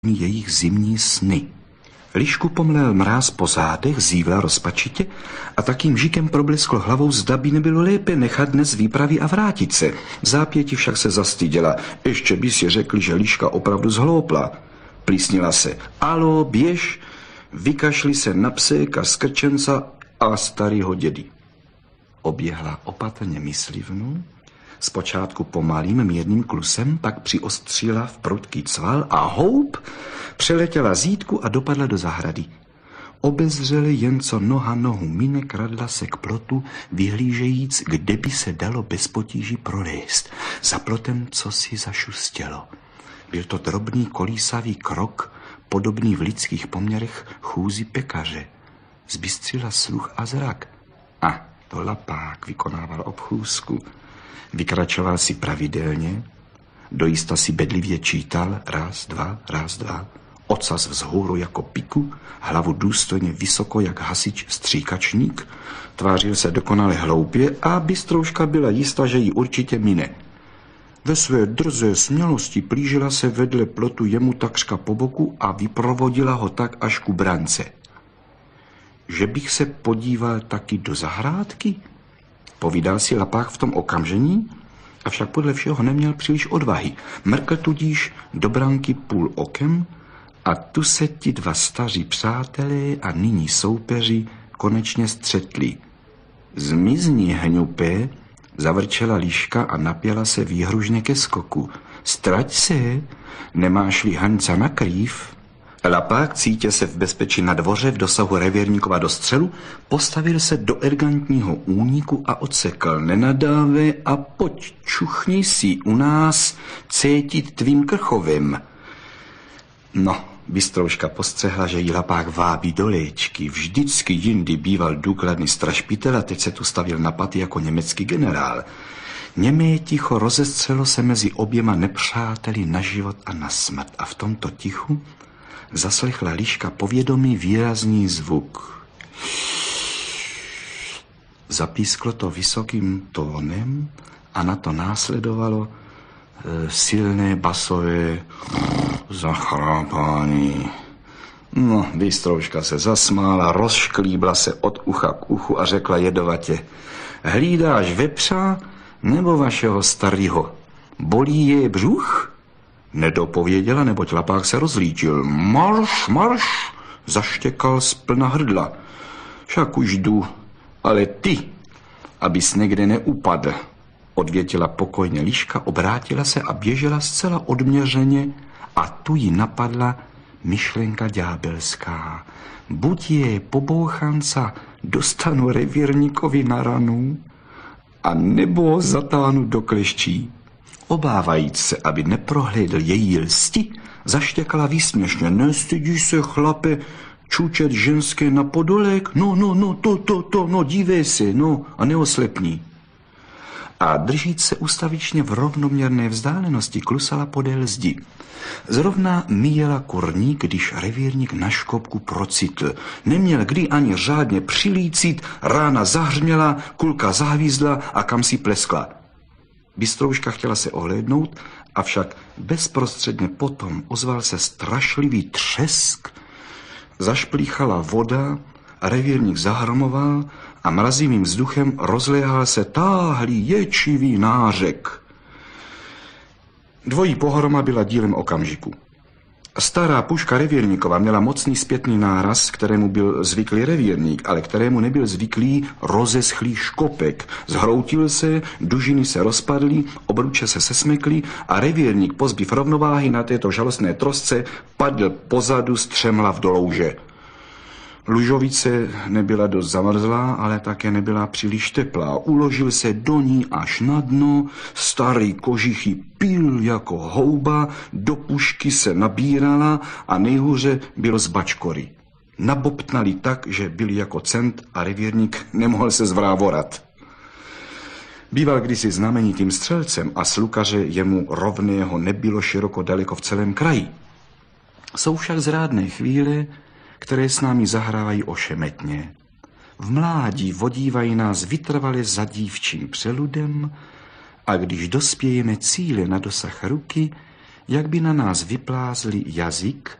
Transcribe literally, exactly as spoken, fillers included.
jejich zimní sny. Lišku pomlel mráz po zádech, zívla rozpačitě a takým žikem probleskl hlavou, zda by nebylo lépe nechat dnes výpravy a vrátit se. V zápěti však se zastyděla. Ještě by si řekli, že Liška opravdu zhloupla. Plísnila se. Alo, běž, vykašli se na psejka, skrčenca a starýho dědy. Oběhla opatrně myslivnu, zpočátku pomalým mírným klusem, pak přiostřila v prudký cval a houp přeletěla zítku a dopadla do zahrady. Obezřeli jen co noha nohu mine, kradla se k plotu, vyhlížejíc, kde by se dalo bez potíží prolézt. Za plotem cosi zašustělo. Byl to drobný kolísavý krok, podobný v lidských poměrech chůzi pekaře. Zbystřila sluch a zrak. A to lapák vykonával obchůzku. Vykračoval si pravidelně, dojista si bedlivě čítal, raz, dva, raz, dva, ocas vzhůru jako piku, hlavu důstojně vysoko jak hasič stříkačník, tvářil se dokonale hloupě a bystrouška byla jistá, že ji určitě mine. Ve své drzé smělosti plížila se vedle plotu jemu takřka po boku a vyprovodila ho tak až ku brance. Že bych se podíval taky do zahrádky? Povídal si lapák v tom okamžení, avšak podle všeho neměl příliš odvahy. Mrkl tudíž do branky půl okem a tu se ti dva staří přátelé a nyní soupeři konečně střetli. Zmizni, hňupé, zavrčela Liška a napěla se výhružně ke skoku. Strať se, nemáš-li Haňca na krýv? Lapák, cítě se v bezpečí na dvoře v dosahu revírníkova dostřelu, postavil se do elegantního úniku a odsekl. Nenadáve a pojď, čuchni si u nás cítit tvým krchovem. No, bystrouška postřehla, že jí lapák vábí do léčky. Vždycky jindy býval důkladný strašpitel a teď se tu stavil na paty jako německý generál. Němé ticho rozestřelo se mezi oběma nepřáteli na život a na smrt a v tomto tichu zaslechla Liška povědomý výrazný zvuk. Zapísklo to vysokým tónem a na to následovalo e, silné basové zachrápání. No, bystrouška se zasmála, rozšklíbla se od ucha k uchu a řekla jedovatě: hlídáš vepřa nebo vašeho starýho? Bolí je břuch? Nedopověděla, neboť lapák se rozlíčil. Marš, marš, zaštěkal z plna hrdla. Však už jdu, ale ty, abys někde neupadl, odvětila pokojně Liška, obrátila se a běžela zcela odměřeně a tu jí napadla myšlenka ďábelská. Buď je pobouchanca dostanu revírníkovi na ranu, a nebo ho zatáhnu do kleščí. Obávajíc se, aby neprohlédl její lsti, zaštěkala výsměšně. Nestydíš se, chlape, čučet ženské na podolek? No, no, no, to, to, to, no, dívej se, no, a neoslepní. A držíc se ustavičně v rovnoměrné vzdálenosti klusala podél zdi. Zrovna míjela kurník, když revírník na škopku procitl. Neměl kdy ani řádně přilícit, rána zahřměla, kulka zahvízdla a kam si pleskla. Bystrouška chtěla se ohlédnout, avšak bezprostředně potom ozval se strašlivý třesk, zašplíchala voda, revírník zahromoval a mrazivým vzduchem rozléhal se táhlý ječivý nářek. Dvojí pohroma byla dílem okamžiku. Stará puška revírníkova měla mocný zpětný náraz, kterému byl zvyklý revírník, ale kterému nebyl zvyklý rozeschlý škopek. Zhroutil se, dužiny se rozpadly, obruče se sesmekly a revírník, pozbyv rovnováhy na této žalostné trosce, padl pozadu střemhlav do louže. Lužovice nebyla dost zamrzlá, ale také nebyla příliš teplá. Uložil se do ní až na dno, starý kožichy pil jako houba, do pušky se nabírala a nejhůře bylo z bačkory. Nabobtnali tak, že byli jako cent a revírník nemohl se zvrávorat. Býval kdysi znamenitým střelcem a slukaře jemu rovného nebylo široko daleko v celém kraji. Jsou však zrádné chvíle, které s námi zahrávají ošemetně. V mládí vodívají nás vytrvale za dívčím přeludem a když dospějeme cíle na dosah ruky, jak by na nás vyplázli jazyk